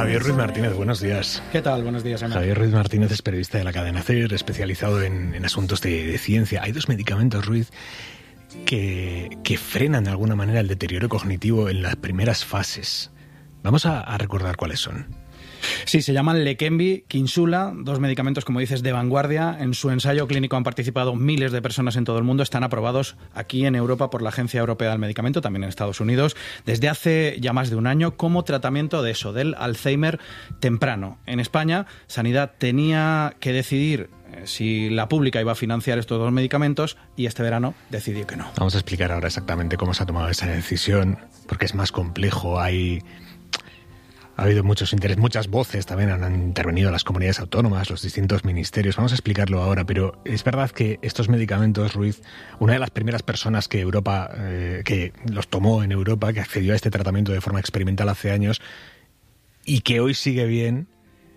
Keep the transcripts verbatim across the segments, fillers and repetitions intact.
Javier Ruiz Martínez, buenos días. ¿Qué tal? Buenos días, Emma. Javier Ruiz Martínez es periodista de la cadena SER, especializado en, en asuntos de, de ciencia. Hay dos medicamentos, Ruiz, que, que frenan de alguna manera el deterioro cognitivo en las primeras fases. Vamos a, a recordar cuáles son. Sí, se llaman Leqembi, Kinsula, dos medicamentos, como dices, de vanguardia. En su ensayo clínico han participado miles de personas en todo el mundo. Están aprobados aquí en Europa por la Agencia Europea del Medicamento, también en Estados Unidos, desde hace ya más de un año, como tratamiento de eso, del Alzheimer temprano. En España, Sanidad tenía que decidir si la pública iba a financiar estos dos medicamentos y este verano decidió que no. Vamos a explicar ahora exactamente cómo se ha tomado esa decisión, porque es más complejo. Hay... Ha habido muchos intereses, muchas voces también han intervenido las comunidades autónomas, los distintos ministerios. Vamos a explicarlo ahora, pero es verdad que estos medicamentos, Ruiz, una de las primeras personas que Europa, eh, que los tomó en Europa, que accedió a este tratamiento de forma experimental hace años y que hoy sigue bien,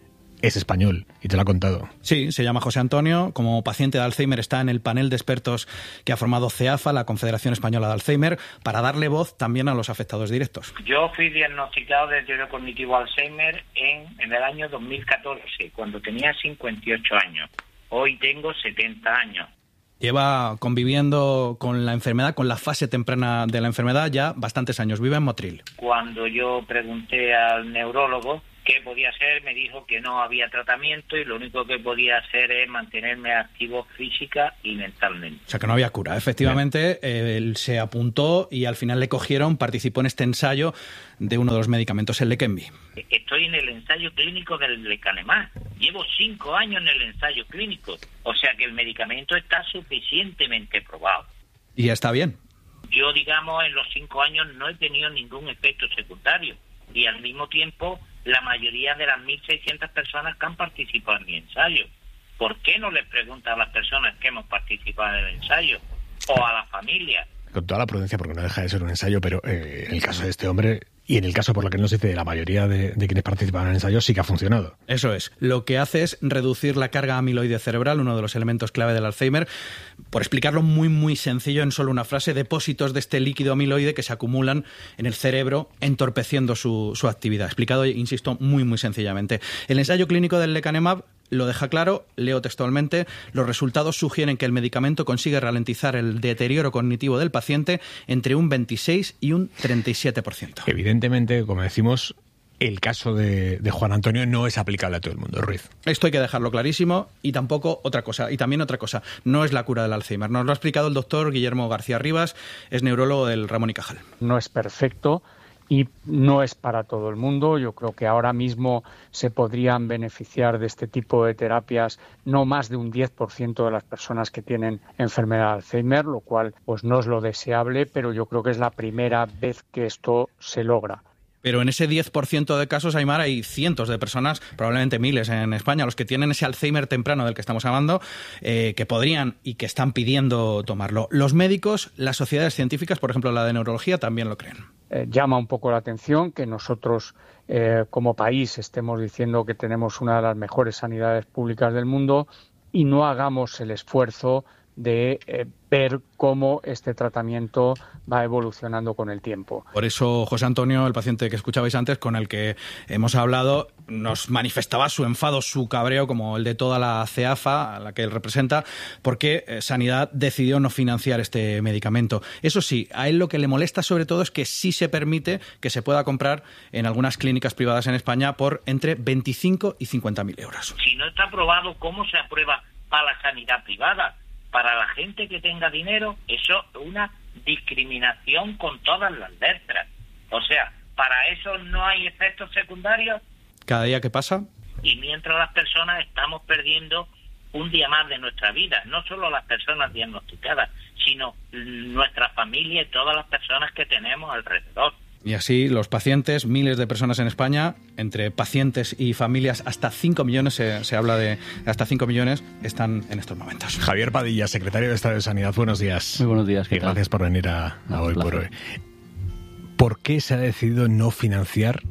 es español, y te lo ha contado. Sí, se llama José Antonio. Como paciente de Alzheimer está en el panel de expertos que ha formado CEAFA, la Confederación Española de Alzheimer, para darle voz también a los afectados directos. Yo fui diagnosticado de deterioro cognitivo Alzheimer en, en el año dos mil catorce, cuando tenía cincuenta y ocho años. Hoy tengo setenta años. Lleva conviviendo con la enfermedad, con la fase temprana de la enfermedad, ya bastantes años. Vive en Motril. Cuando yo pregunté al neurólogo qué podía hacer, me dijo que no había tratamiento y lo único que podía hacer es mantenerme activo física y mentalmente. O sea, que no había cura. Efectivamente, eh, él se apuntó y al final le cogieron, participó en este ensayo de uno de los medicamentos, el Leqembi. Estoy en el ensayo clínico del lecanemab. Llevo cinco años en el ensayo clínico. O sea que el medicamento está suficientemente probado. Y ya está bien. Yo, digamos, en los cinco años no he tenido ningún efecto secundario. Y al mismo tiempo, la mayoría de las mil seiscientas personas que han participado en mi ensayo. ¿Por qué no les preguntan a las personas que hemos participado en el ensayo? O a la familia. Con toda la prudencia, porque no deja de ser un ensayo, pero eh, en el caso de este hombre, y en el caso por lo que nos dice de la mayoría de, de quienes participan en el ensayo, sí que ha funcionado. Eso es. Lo que hace es reducir la carga amiloide cerebral, uno de los elementos clave del Alzheimer. Por explicarlo muy, muy sencillo, en solo una frase, depósitos de este líquido amiloide que se acumulan en el cerebro, entorpeciendo su, su actividad. Explicado, insisto, muy, muy sencillamente. El ensayo clínico del lecanemab lo deja claro, leo textualmente: los resultados sugieren que el medicamento consigue ralentizar el deterioro cognitivo del paciente entre un veintiséis y un treinta y siete por ciento. Evidentemente, como decimos, el caso de, de Juan Antonio no es aplicable a todo el mundo, Ruiz. Esto hay que dejarlo clarísimo. Y tampoco otra cosa, y también otra cosa, no es la cura del Alzheimer. Nos lo ha explicado el doctor Guillermo García Rivas, es neurólogo del Ramón y Cajal. No es perfecto y no es para todo el mundo. Yo creo que ahora mismo se podrían beneficiar de este tipo de terapias no más de un diez por ciento de las personas que tienen enfermedad de Alzheimer, lo cual pues no es lo deseable, pero yo creo que es la primera vez que esto se logra. Pero en ese diez por ciento de casos, Aymar, hay cientos de personas, probablemente miles en España, los que tienen ese Alzheimer temprano del que estamos hablando, eh, que podrían y que están pidiendo tomarlo. Los médicos, las sociedades científicas, por ejemplo la de neurología, también lo creen. Eh, llama un poco la atención que nosotros eh, como país estemos diciendo que tenemos una de las mejores sanidades públicas del mundo y no hagamos el esfuerzo de eh, ver cómo este tratamiento va evolucionando con el tiempo. Por eso, José Antonio, el paciente que escuchabais antes, con el que hemos hablado, nos manifestaba su enfado, su cabreo, como el de toda la CEAFA, a la que él representa, porque eh, Sanidad decidió no financiar este medicamento. Eso sí, a él lo que le molesta sobre todo es que sí se permite que se pueda comprar en algunas clínicas privadas en España por entre veinticinco y cincuenta mil euros. Si no está aprobado, ¿cómo se aprueba para la sanidad privada? Para la gente que tenga dinero, eso es una discriminación con todas las letras. O sea, para eso no hay efectos secundarios. Cada día que pasa. Y mientras las personas estamos perdiendo un día más de nuestra vida, no solo las personas diagnosticadas, sino nuestra familia y todas las personas que tenemos alrededor. Y así los pacientes, miles de personas en España, entre pacientes y familias, hasta cinco millones, se, se habla de hasta cinco millones, están en estos momentos. Javier Padilla, secretario de Estado de Sanidad, buenos días. Muy buenos días. ¿Qué y tal? Gracias por venir a, a no, Hoy placer. por Hoy. ¿Por qué se ha decidido no financiar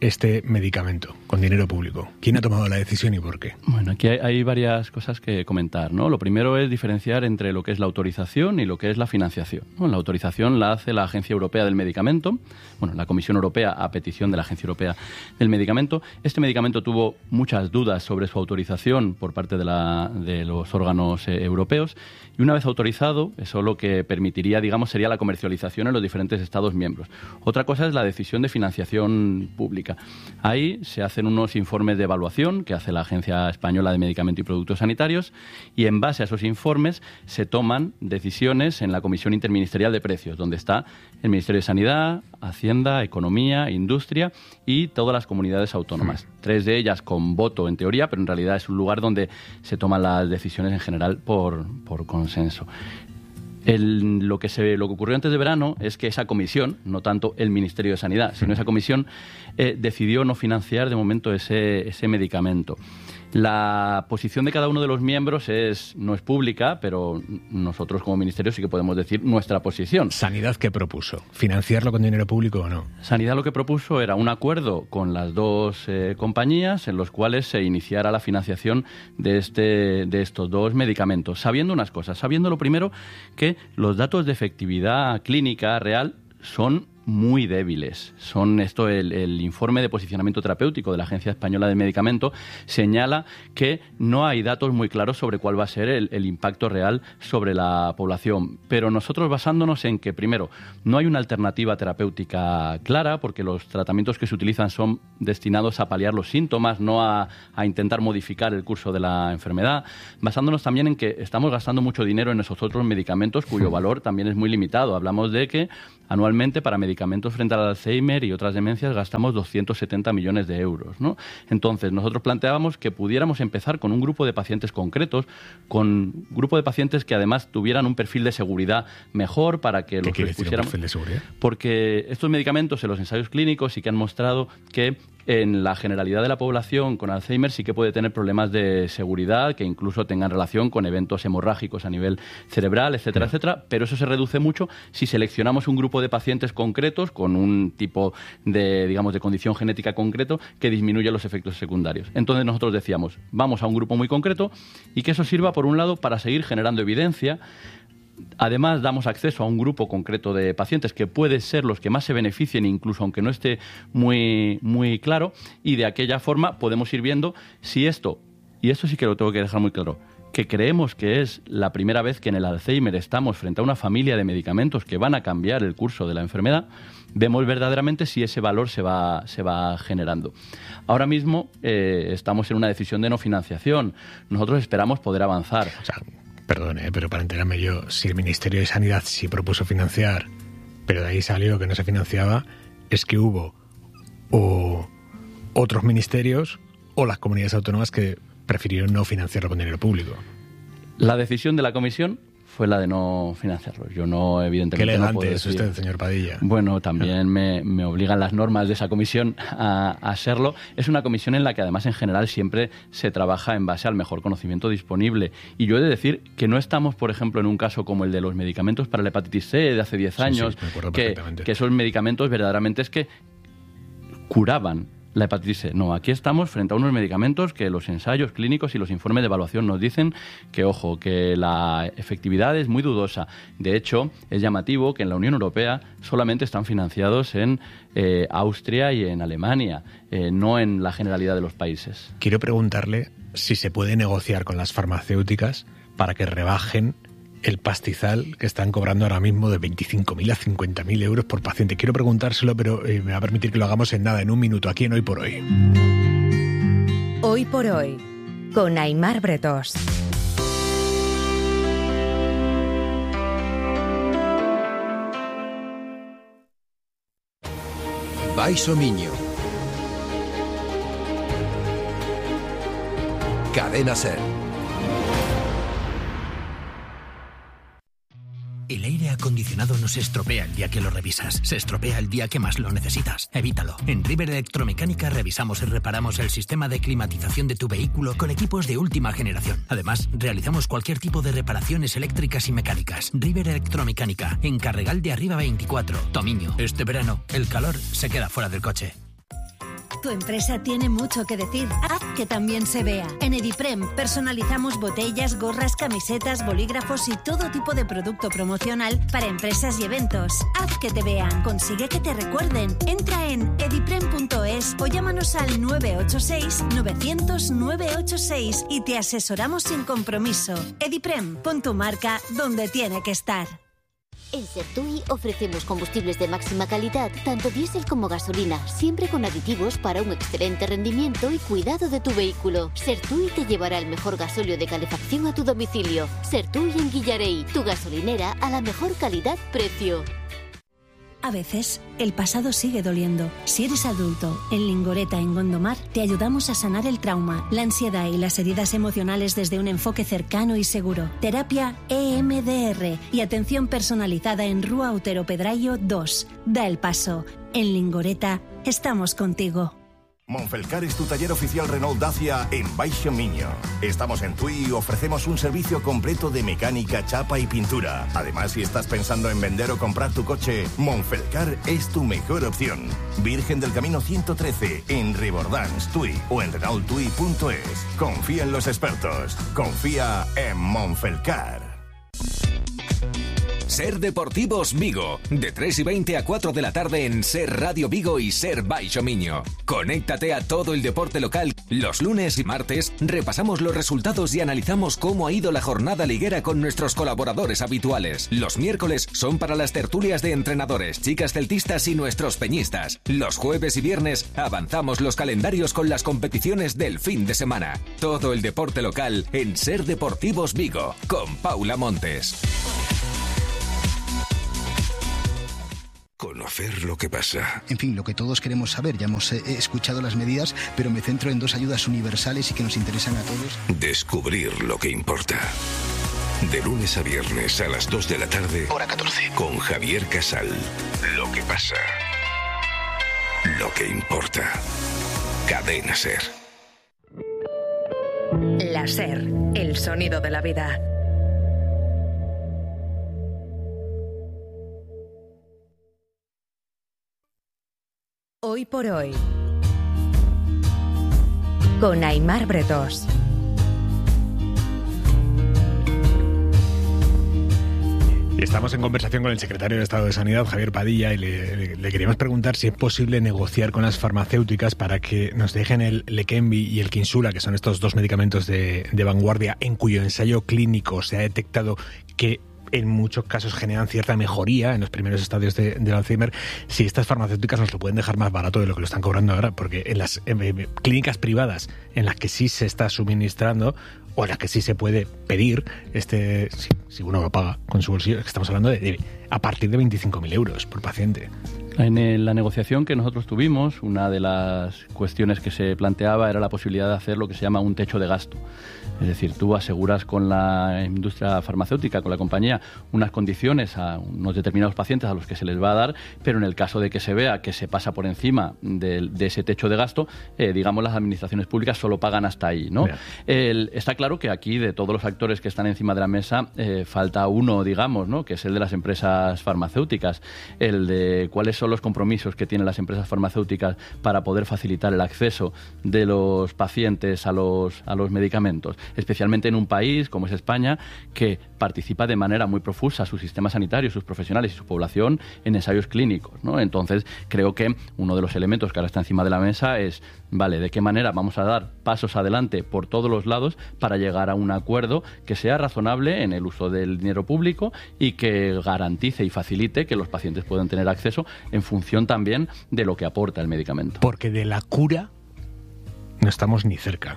este medicamento con dinero público? ¿Quién ha tomado la decisión y por qué? Bueno, aquí hay, hay varias cosas que comentar, ¿no? Lo primero es diferenciar entre lo que es la autorización y lo que es la financiación, ¿no? La autorización la hace la Agencia Europea del Medicamento, bueno, la Comisión Europea a petición de la Agencia Europea del Medicamento. Este medicamento tuvo muchas dudas sobre su autorización por parte de, la, de los órganos eh, europeos, y una vez autorizado, eso lo que permitiría, digamos, sería la comercialización en los diferentes Estados miembros. Otra cosa es la decisión de financiación pública. Ahí se hacen unos informes de evaluación que hace la Agencia Española de Medicamentos y Productos Sanitarios, y en base a esos informes se toman decisiones en la Comisión Interministerial de Precios, donde está el Ministerio de Sanidad, Hacienda, Economía, Industria y todas las comunidades autónomas. Tres de ellas con voto en teoría, pero en realidad es un lugar donde se toman las decisiones en general por, por consenso. El, lo, que se, lo que ocurrió antes de verano es que esa comisión, no tanto el Ministerio de Sanidad, sino esa comisión eh, decidió no financiar de momento ese, ese medicamento. La posición de cada uno de los miembros es no es pública, pero nosotros como Ministerio sí que podemos decir nuestra posición. ¿Sanidad qué propuso? ¿Financiarlo con dinero público o no? Sanidad lo que propuso era un acuerdo con las dos eh, compañías en los cuales se iniciara la financiación de, este, de estos dos medicamentos, sabiendo unas cosas. Sabiendo lo primero que los datos de efectividad clínica real son muy débiles. Son esto el, el informe de posicionamiento terapéutico de la Agencia Española del Medicamento señala que no hay datos muy claros sobre cuál va a ser el, el impacto real sobre la población. Pero nosotros basándonos en que, primero, no hay una alternativa terapéutica clara, porque los tratamientos que se utilizan son destinados a paliar los síntomas, no a, a intentar modificar el curso de la enfermedad. Basándonos también en que estamos gastando mucho dinero en esos otros medicamentos cuyo valor también es muy limitado. Hablamos de que anualmente para medicamentos frente al Alzheimer y otras demencias gastamos doscientos setenta millones de euros, ¿no? Entonces, nosotros planteábamos que pudiéramos empezar con un grupo de pacientes concretos, con un grupo de pacientes que además tuvieran un perfil de seguridad mejor para que los pusiéramos. ¿Perfil de seguridad? Porque estos medicamentos en los ensayos clínicos sí que han mostrado que en la generalidad de la población con Alzheimer sí que puede tener problemas de seguridad que incluso tengan relación con eventos hemorrágicos a nivel cerebral, etcétera, etcétera, pero eso se reduce mucho si seleccionamos un grupo de pacientes concretos con un tipo de, digamos, de condición genética concreto que disminuye los efectos secundarios. Entonces nosotros decíamos, vamos a un grupo muy concreto y que eso sirva, por un lado, para seguir generando evidencia. Además, damos acceso a un grupo concreto de pacientes que puede ser los que más se beneficien, incluso aunque no esté muy, muy claro, y de aquella forma podemos ir viendo si esto, y esto sí que lo tengo que dejar muy claro, que creemos que es la primera vez que en el Alzheimer estamos frente a una familia de medicamentos que van a cambiar el curso de la enfermedad, vemos verdaderamente si ese valor se va, se va generando. Ahora mismo eh, estamos en una decisión de no financiación. Nosotros esperamos poder avanzar. O sea, perdone, pero para enterarme yo, si el Ministerio de Sanidad sí propuso financiar, pero de ahí salió que no se financiaba, es que hubo o otros ministerios o las comunidades autónomas que prefirieron no financiarlo con dinero público. La decisión de la Comisión fue la de no financiarlo. Yo no, evidentemente... Qué elegante no puedo es decir... usted, señor Padilla. Bueno, también me, me obligan las normas de esa comisión a, a serlo. Es una comisión en la que además en general siempre se trabaja en base al mejor conocimiento disponible. Y yo he de decir que no estamos, por ejemplo, en un caso como el de los medicamentos para la hepatitis C de hace diez años, sí, sí, me acuerdo que, perfectamente. que esos medicamentos verdaderamente es que curaban la hepatitis C. No, aquí estamos frente a unos medicamentos que los ensayos clínicos y los informes de evaluación nos dicen que, ojo, que la efectividad es muy dudosa. De hecho, es llamativo que en la Unión Europea solamente están financiados en eh, Austria y en Alemania, eh, no en la generalidad de los países. Quiero preguntarle si se puede negociar con las farmacéuticas para que rebajen el pastizal que están cobrando ahora mismo de veinticinco mil a cincuenta mil euros por paciente. Quiero preguntárselo, pero eh, me va a permitir que lo hagamos en nada, en un minuto, aquí en Hoy por Hoy. Hoy por Hoy, con Aimar Bretós. Baixo Miño. Cadena Ser. El aire acondicionado no se estropea el día que lo revisas, se estropea el día que más lo necesitas. Evítalo. En River Electromecánica revisamos y reparamos el sistema de climatización de tu vehículo con equipos de última generación. Además, realizamos cualquier tipo de reparaciones eléctricas y mecánicas. River Electromecánica, en Carregal de Arriba veinticuatro, Tomiño. Este verano, el calor se queda fuera del coche. Tu empresa tiene mucho que decir. Haz que también se vea. En Ediprem personalizamos botellas, gorras, camisetas, bolígrafos y todo tipo de producto promocional para empresas y eventos. Haz que te vean. Consigue que te recuerden. Entra en ediprem punto es o llámanos al nueve ocho seis, novecientos, nueve ocho seis y te asesoramos sin compromiso. Ediprem, pon tu marca donde tiene que estar. En Sertui ofrecemos combustibles de máxima calidad, tanto diésel como gasolina, siempre con aditivos para un excelente rendimiento y cuidado de tu vehículo. Sertui te llevará el mejor gasóleo de calefacción a tu domicilio. Sertui en Guillarey, tu gasolinera a la mejor calidad-precio. A veces, el pasado sigue doliendo. Si eres adulto, en Lingoreta, en Gondomar, te ayudamos a sanar el trauma, la ansiedad y las heridas emocionales desde un enfoque cercano y seguro. Terapia E M D R y atención personalizada en Rúa Otero Pedrayo dos. Da el paso. En Lingoreta, estamos contigo. Monfelcar es tu taller oficial Renault Dacia en Baixo Miño. Estamos en Tui y ofrecemos un servicio completo de mecánica, chapa y pintura. Además, si estás pensando en vender o comprar tu coche, Monfelcar es tu mejor opción. Virgen del Camino ciento trece, en Ribordans, Tui o en renault tui punto es. Confía en los expertos. Confía en Monfelcar. Ser Deportivos Vigo, de tres y veinte a cuatro de la tarde en Ser Radio Vigo y Ser Baixo Miño. Conéctate a todo el deporte local. Los lunes y martes repasamos los resultados y analizamos cómo ha ido la jornada liguera con nuestros colaboradores habituales. Los miércoles son para las tertulias de entrenadores, chicas celtistas y nuestros peñistas. Los jueves y viernes avanzamos los calendarios con las competiciones del fin de semana. Todo el deporte local en Ser Deportivos Vigo, con Paula Montes. Conocer lo que pasa. En fin, lo que todos queremos saber. Ya hemos eh, escuchado las medidas, pero me centro en dos ayudas universales y que nos interesan a todos. Descubrir lo que importa. De lunes a viernes a las dos de la tarde. Hora catorce. Con Javier Casal. Lo que pasa. Lo que importa. Cadena Ser. La Ser, el sonido de la vida. Hoy por hoy, con Aimar Bretós. Y estamos en conversación con el secretario de Estado de Sanidad, Javier Padilla, y le, le, le queríamos preguntar si es posible negociar con las farmacéuticas para que nos dejen el Leqembi y el Kinsula, que son estos dos medicamentos de, de vanguardia en cuyo ensayo clínico se ha detectado que en muchos casos generan cierta mejoría en los primeros estadios de, del Alzheimer, si estas farmacéuticas nos lo pueden dejar más barato de lo que lo están cobrando ahora, porque en las en, en, clínicas privadas en las que sí se está suministrando o en las que sí se puede pedir, este si, si uno lo paga con su bolsillo, estamos hablando de, de a partir de veinticinco mil euros por paciente. En la negociación que nosotros tuvimos, una de las cuestiones que se planteaba era la posibilidad de hacer lo que se llama un techo de gasto. Es decir, tú aseguras con la industria farmacéutica, con la compañía, unas condiciones a unos determinados pacientes a los que se les va a dar, pero en el caso de que se vea que se pasa por encima de, de ese techo de gasto, eh, digamos, las administraciones públicas solo pagan hasta ahí, ¿no? El, está claro que aquí, de todos los actores que están encima de la mesa, eh, falta uno, digamos, ¿no?, que es el de las empresas farmacéuticas, el de cuáles son los compromisos que tienen las empresas farmacéuticas para poder facilitar el acceso de los pacientes a los, a los medicamentos, especialmente en un país como es España, que participa de manera muy profusa su sistema sanitario, sus profesionales y su población en ensayos clínicos, ¿no? Entonces, creo que uno de los elementos que ahora está encima de la mesa es, vale, ¿de qué manera vamos a dar pasos adelante por todos los lados para llegar a un acuerdo que sea razonable en el uso del dinero público y que garantice y facilite que los pacientes puedan tener acceso en función también de lo que aporta el medicamento? Porque de la cura no estamos ni cerca.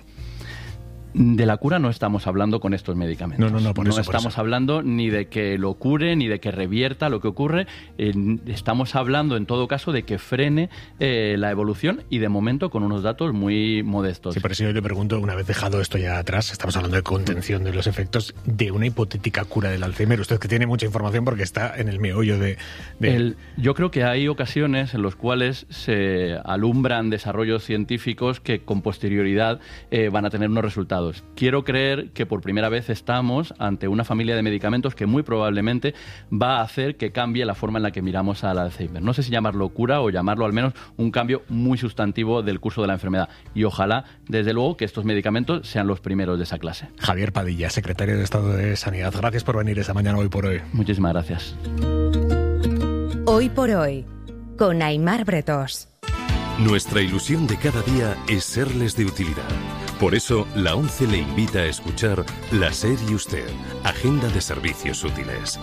De la cura no estamos hablando con estos medicamentos. No, no, no, por no eso, estamos por eso. hablando ni de que lo cure, ni de que revierta lo que ocurre. Eh, estamos hablando, en todo caso, de que frene eh, la evolución y, de momento, con unos datos muy modestos. Sí, por eso yo le pregunto, una vez dejado esto ya atrás, estamos hablando de contención de los efectos de una hipotética cura del Alzheimer. Usted que tiene mucha información porque está en el meollo de... de... El, yo creo que hay ocasiones en las cuales se alumbran desarrollos científicos que con posterioridad eh, van a tener unos resultados. resultados. Quiero creer que por primera vez estamos ante una familia de medicamentos que muy probablemente va a hacer que cambie la forma en la que miramos al Alzheimer. No sé si llamarlo cura o llamarlo al menos un cambio muy sustantivo del curso de la enfermedad. Y ojalá, desde luego, que estos medicamentos sean los primeros de esa clase. Javier Padilla, secretario de Estado de Sanidad. Gracias por venir esta mañana Hoy por Hoy. Muchísimas gracias. Hoy por Hoy, con Aimar Bretos. Nuestra ilusión de cada día es serles de utilidad. Por eso, la ONCE le invita a escuchar La SER y Usted, Agenda de Servicios Útiles.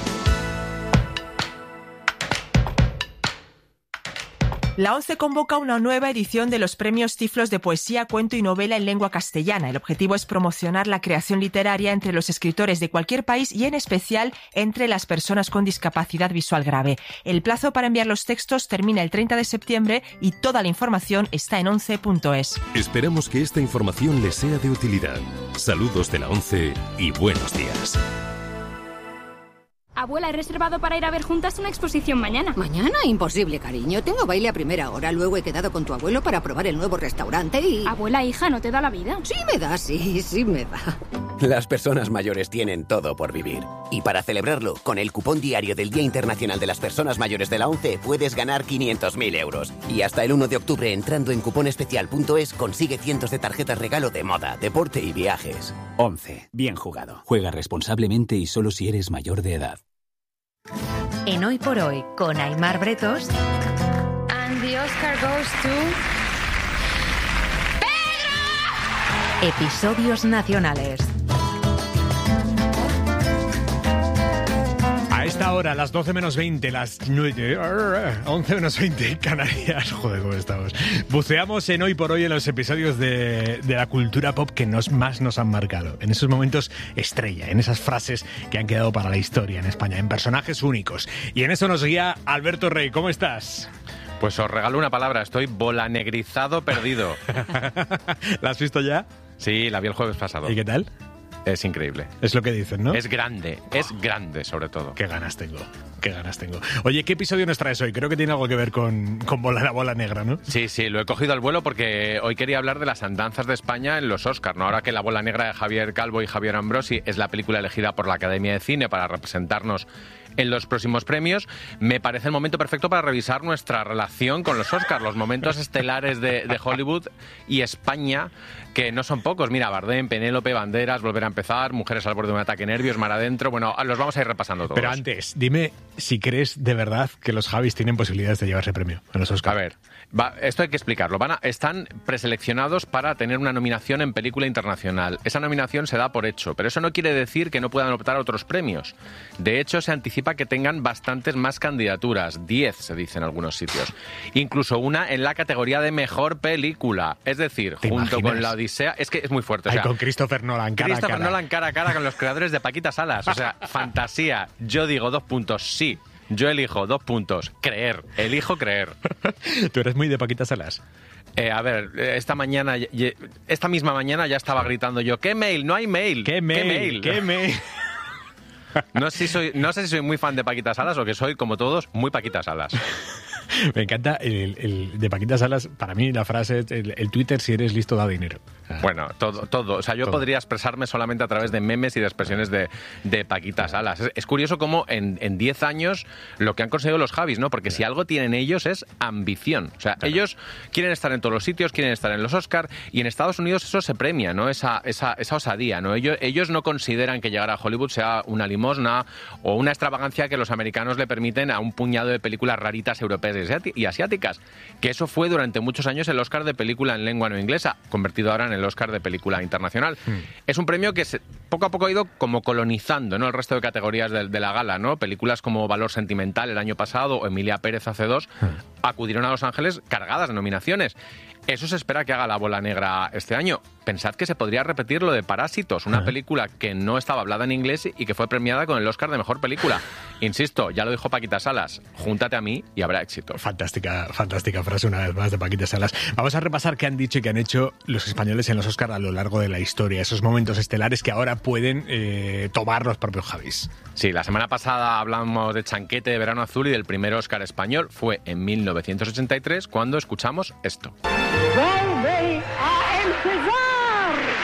La ONCE convoca una nueva edición de los premios Tiflos de poesía, cuento y novela en lengua castellana. El objetivo es promocionar la creación literaria entre los escritores de cualquier país y en especial entre las personas con discapacidad visual grave. El plazo para enviar los textos termina el treinta de septiembre y toda la información está en once punto es. Esperamos que esta información les sea de utilidad. Saludos de la ONCE y buenos días. Abuela, he reservado para ir a ver juntas una exposición mañana. ¿Mañana? Imposible, cariño. Tengo baile a primera hora. Luego he quedado con tu abuelo para probar el nuevo restaurante y... Abuela, hija, ¿no te da la vida? Sí me da, sí, sí me da. Las personas mayores tienen todo por vivir. Y para celebrarlo, con el cupón diario del Día Internacional de las Personas Mayores de la ONCE puedes ganar quinientos mil euros. Y hasta el uno de octubre, entrando en cuponespecial punto es, consigue cientos de tarjetas regalo de moda, deporte y viajes. ONCE. Bien jugado. Juega responsablemente y solo si eres mayor de edad. En Hoy por Hoy, con Aimar Bretos. And the Oscar goes to... Episodios nacionales. A esta hora, las doce menos veinte, las nueve, once menos veinte, Canarias. Joder, ¿cómo estamos? Buceamos en Hoy por Hoy en los episodios de, de la cultura pop que nos, más nos han marcado. En esos momentos estrella, en esas frases que han quedado para la historia en España, en personajes únicos. Y en eso nos guía Alberto Rey. ¿Cómo estás? Pues os regalo una palabra, estoy bolanegrizado perdido. ¿La has visto ya? Sí, la vi el jueves pasado. ¿Y qué tal? Es increíble. Es lo que dicen, ¿no? Es grande, es grande sobre todo. Qué ganas tengo, qué ganas tengo. Oye, ¿qué episodio nos traes hoy? Creo que tiene algo que ver con, con bola, la bola negra, ¿no? Sí, sí, lo he cogido al vuelo porque hoy quería hablar de las andanzas de España en los Oscars, ¿no? Ahora que La bola negra de Javier Calvo y Javier Ambrosi es la película elegida por la Academia de Cine para representarnos en los próximos premios, me parece el momento perfecto para revisar nuestra relación con los Oscars, los momentos estelares de, de Hollywood y España, que no son pocos. Mira, Bardem, Penélope, Banderas, Volver a empezar, Mujeres al borde de un ataque nervios, Mar adentro. Bueno, los vamos a ir repasando todos. Pero antes, dime si crees de verdad que los Javis tienen posibilidades de llevarse premio en los Oscars. A ver, va, esto hay que explicarlo. Van a, están preseleccionados para tener una nominación en película internacional. Esa nominación se da por hecho, pero eso no quiere decir que no puedan optar a otros premios. De hecho, se anticipa que tengan bastantes más candidaturas, diez se dice en algunos sitios, incluso una en la categoría de mejor película, es decir, junto imaginas? Con La Odisea, es que es muy fuerte. O sea, Ay, con Christopher Nolan cara Christopher a cara. Nolan cara a cara con los creadores de Paquita Salas, o sea, fantasía. Yo digo dos puntos, sí. Yo elijo dos puntos, creer, elijo creer. ¿Tú eres muy de Paquita Salas? Eh, a ver, esta mañana, esta misma mañana ya estaba gritando yo, ¿qué mail? No hay mail. ¿Qué mail? ¿Qué mail? ¿Qué mail? No sé, si soy, no sé si soy muy fan de Paquita Salas o que soy, como todos, muy Paquita Salas. Me encanta el, el de Paquita Salas. Para mí la frase es el, el Twitter, si eres listo, da dinero. Ah, bueno, todo, todo. O sea, yo todo. podría expresarme solamente a través de memes y de expresiones de, de Paquita Salas. Es, es curioso cómo en diez años lo que han conseguido los Javis, ¿no? Porque claro. si algo tienen ellos es ambición. O sea, claro. ellos quieren estar en todos los sitios, quieren estar en los Oscar, y en Estados Unidos eso se premia, ¿no? Esa, esa, esa osadía, ¿no? Ellos, ellos no consideran que llegar a Hollywood sea una limosna o una extravagancia que los americanos le permiten a un puñado de películas raritas europeas y asiáticas, que eso fue durante muchos años el Oscar de película en lengua no inglesa, convertido ahora en el Oscar de película internacional. Hmm. Es un premio que se, poco a poco ha ido como colonizando, ¿no?, el resto de categorías de, de la gala, ¿no? Películas como Valor Sentimental el año pasado o Emilia Pérez hace dos hmm. acudieron a Los Ángeles cargadas de nominaciones. Eso se espera que haga La bola negra este año. Pensad que se podría repetir lo de Parásitos, una uh-huh. película que no estaba hablada en inglés y que fue premiada con el Oscar de Mejor Película. Insisto, ya lo dijo Paquita Salas, júntate a mí y habrá éxito. Fantástica, fantástica frase una vez más de Paquita Salas. Vamos a repasar qué han dicho y qué han hecho los españoles en los Oscar a lo largo de la historia, esos momentos estelares que ahora pueden eh, tomar los propios Javis. Sí, la semana pasada hablamos de Chanquete de Verano Azul y del primer Oscar español. Fue en mil novecientos ochenta y tres cuando escuchamos esto. ¡Vuelve a empezar!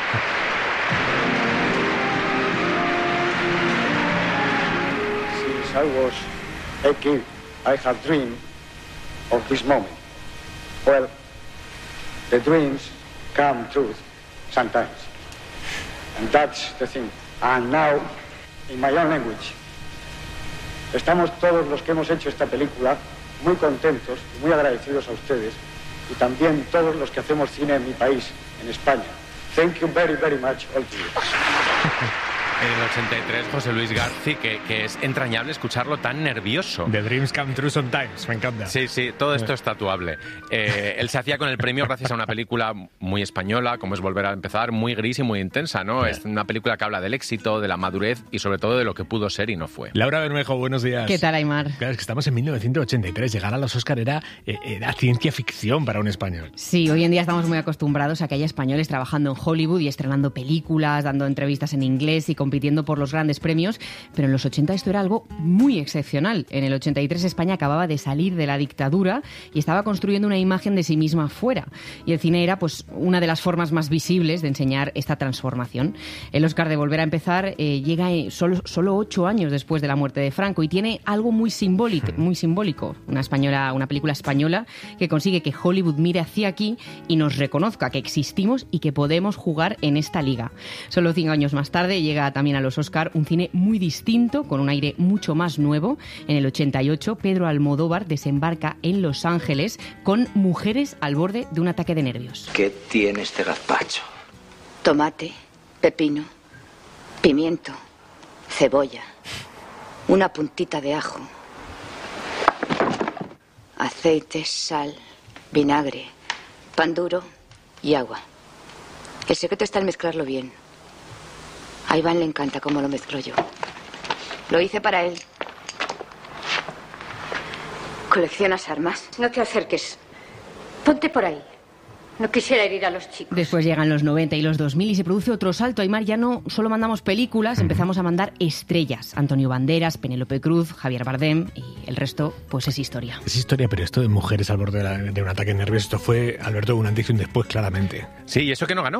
Since I was a kid, I have dreamed of this moment. Well, the dreams come true sometimes. And that's the thing. And now, in my own language, estamos todos los que hemos hecho esta película muy contentos y muy agradecidos a ustedes, y también todos los que hacemos cine en mi país, en España. Thank you very, very much, all to you. En el ochenta y tres, José Luis García, que, que es entrañable escucharlo tan nervioso. The dreams come true sometimes, me encanta. Sí, sí, todo esto es tatuable. Eh, él se hacía con el premio gracias a una película muy española, como es Volver a empezar, muy gris y muy intensa, ¿no? Es una película que habla del éxito, de la madurez y sobre todo de lo que pudo ser y no fue. Laura Bermejo, buenos días. ¿Qué tal, Aimar? Claro, es que estamos en mil novecientos ochenta y tres. Llegar a los Oscar era, era ciencia ficción para un español. Sí, hoy en día estamos muy acostumbrados a que haya españoles trabajando en Hollywood y estrenando películas, dando entrevistas en inglés y compitiendo por los grandes premios, pero en los ochenta esto era algo muy excepcional. En el ochenta y tres España acababa de salir de la dictadura y estaba construyendo una imagen de sí misma fuera. Y el cine era pues una de las formas más visibles de enseñar esta transformación. El Oscar de Volver a empezar eh, llega eh, solo, solo ocho años después de la muerte de Franco y tiene algo muy simbólico, muy simbólico. Una española, una película española que consigue que Hollywood mire hacia aquí y nos reconozca que existimos y que podemos jugar en esta liga. Solo cinco años más tarde llega también a los Oscar un cine muy distinto, con un aire mucho más nuevo. En el ochenta y ocho, Pedro Almodóvar desembarca en Los Ángeles con Mujeres al borde de un ataque de nervios. ¿Qué tiene este gazpacho? Tomate, pepino, pimiento, cebolla, una puntita de ajo, aceite, sal, vinagre, pan duro y agua. El secreto está en mezclarlo bien. A Iván le encanta cómo lo mezclo yo. Lo hice para él. ¿Coleccionas armas? No te acerques. Ponte por ahí. No quisiera herir a los chicos. Después llegan los noventa y los dos mil y se produce otro salto. Aimar, ya no solo mandamos películas, empezamos a mandar estrellas. Antonio Banderas, Penélope Cruz, Javier Bardem y el resto, pues es historia. Es historia, pero esto de Mujeres al borde de, la, de un ataque nervioso, esto fue, Alberto, un antes y un después, claramente. Sí, y eso que no ganó.